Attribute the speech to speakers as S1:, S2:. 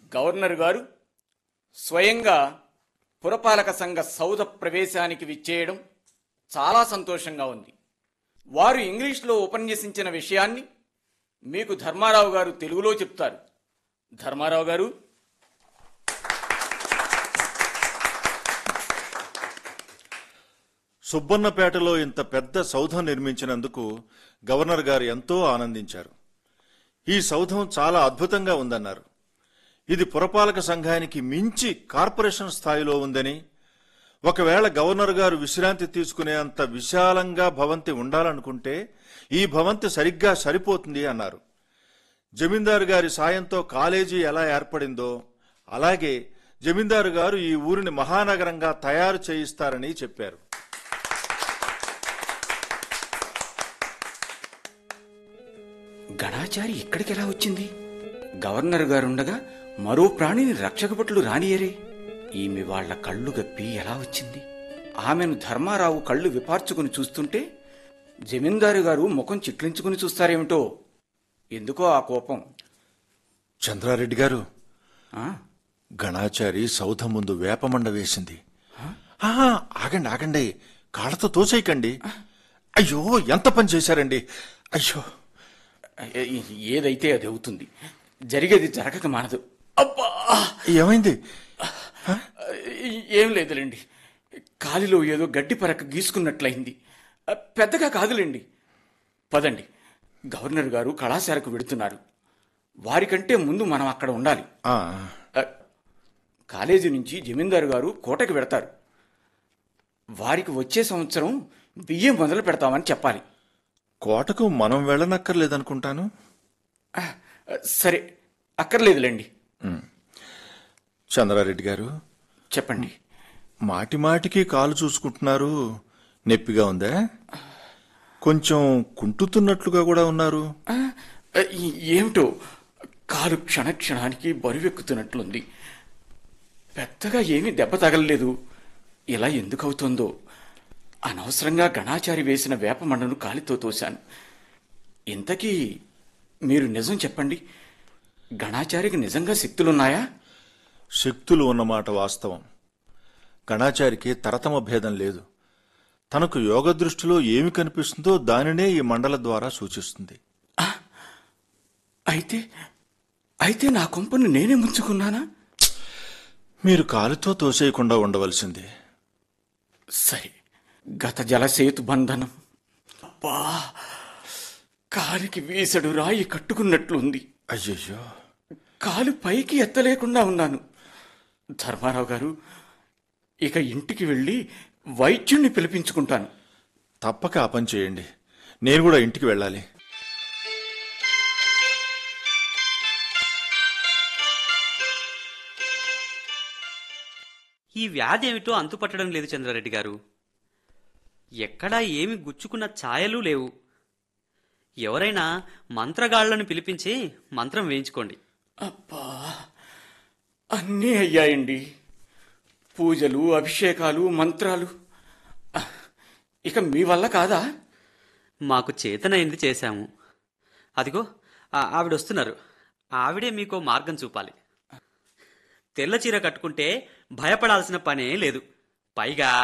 S1: Governor గారు స్వయంగా పురపాలక సంఘ సౌధ ప్రవేశానికి విచ్చేయడం చాలా సంతోషంగా ఉంది. వారు ఇంగ్లీష్లో ఉపన్యసించిన విషయాన్ని మీకు ధర్మారావు గారు తెలుగులో చెప్తారు. ధర్మారావు గారు.
S2: సుబ్బన్నపేటలో ఇంత పెద్ద సౌధం నిర్మించినందుకు గవర్నర్ గారు ఎంతో ఆనందించారు. ఈ సౌధం చాలా అద్భుతంగా ఉందన్నారు. ఇది పురపాలక సంఘానికి మించి కార్పొరేషన్ స్థాయిలో ఉందని, ఒకవేళ గవర్నర్ గారు విశ్రాంతి తీసుకునే అంత విశాలంగా భవంతి ఉండాలనుకుంటే ఈ భవంతి సరిగ్గా సరిపోతుంది అన్నారు. జమీందారు గారి సాయంతో కాలేజీ ఎలా ఏర్పడిందో అలాగే జమీందారు గారు ఈ ఊరిని మహానగరంగా తయారు చేయిస్తారని చెప్పారు.
S1: గణాచారి ఇక్కడికి ఎలా వచ్చింది? గవర్నర్ గారుండగా మరో ప్రాణిని రక్షకభటులు రానియరే. ఈమె వాళ్ల కళ్ళు గప్పి ఎలా వచ్చింది? ఆమెను ధర్మారావు కళ్ళు విపార్చుకుని చూస్తుంటే జమీందారు గారు ముఖం చిట్లించుకుని చూస్తారేమిటో. ఎందుకో ఆ కోపం.
S2: చంద్రారెడ్డి గారు, గణాచారి సౌధం ముందు వేపమండ వేసింది. ఆగండి ఆగండి, కాళ్ళతో తోసేయకండి. అయ్యో, ఎంత పని చేశారండి. అయ్యో,
S1: ఏదైతే అది అవుతుంది, జరిగేది జరగక మానదు. అబ్బా,
S2: ఏమైంది?
S1: ఏం లేదులేండి, కాలిలో ఏదో గడ్డి పరక గీసుకున్నట్లయింది. పెద్దగా కాదులేండి. పదండి, గవర్నర్ గారు కళాశాలకు వెడుతున్నారు. వారికంటే ముందు మనం అక్కడ ఉండాలి. కాలేజీ నుంచి జమీందారు గారు కోటకి వెడతారు. వారికి వచ్చే సంవత్సరం బియ్యం మొదలు పెడతామని చెప్పాలి.
S2: కోటకు మనం వెళ్ళనక్కర్లేదనుకుంటాను.
S1: సరే, అక్కర్లేదులేండి.
S2: చంద్రారెడ్డి గారు,
S1: చెప్పండి.
S2: మాటి మాటికి కాలు చూసుకుంటున్నారు. నొప్పిగా ఉందా? కొంచెం కుంటుతున్నట్లుగా కూడా ఉన్నారు.
S1: ఏమిటో, కాలు క్షణక్షణానికి బరువెక్కుతున్నట్లుంది. పెద్దగా ఏమీ దెబ్బ తగలలేదు. ఇలా ఎందుకవుతుందో. అనవసరంగా గణాచారి వేసిన వేపమండను కాలితో తోశాను. ఇంతకీ మీరు నిజం చెప్పండి, గణాచారికి నిజంగా శక్తులున్నాయా?
S2: శక్తులు ఉన్నమాట వాస్తవం. గణాచారికి తరతమ భేదం లేదు. తనకు యోగ దృష్టిలో ఏమి కనిపిస్తుందో దానినే ఈ మండల ద్వారా సూచిస్తుంది.
S1: అయితే నా కొంపను నేనే ముంచుకున్నానా?
S2: మీరు కాలుతో తోసేయకుండా ఉండవలసింది.
S1: సరే, గత జలసేతు బంధనం. అబ్బా, కాలికి వీసడు రాయి కట్టుకున్నట్లుంది.
S2: అయ్యయ్యో,
S1: కాలు పైకి ఎత్తలేకుండా ఉన్నాను. ధర్మారావు గారు, ఇక ఇంటికి వెళ్ళి వైద్యుణ్ణి పిలిపించుకుంటాను.
S2: తప్పక ఆ పని చేయండి. నేను కూడా ఇంటికి వెళ్ళాలి.
S3: ఈ వ్యాధి ఏమిటో అంతుపట్టడం లేదు చంద్రారెడ్డి గారు. ఎక్కడా ఏమి గుచ్చుకున్న ఛాయలు లేవు. ఎవరైనా మంత్రగాళ్లను పిలిపించి మంత్రం వేయించుకోండి.
S1: అబ్బా, అన్నీ అయ్యాయండి. పూజలు, అభిషేకాలు, మంత్రాలు. ఇక మీ వల్ల కాదా?
S3: మాకు చేతనైంది చేశాము. అదిగో ఆవిడొస్తున్నారు. ఆవిడే మీకో మార్గం చూపాలి. తెల్ల చీర కట్టుకుంటే భయపడాల్సిన పనే లేదు. పైగా